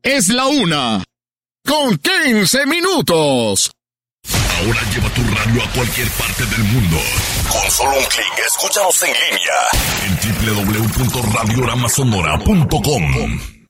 Es la 1:15. Ahora lleva tu radio a cualquier parte del mundo. Con solo un clic, escúchanos en línea en www.radiogramasonora.com.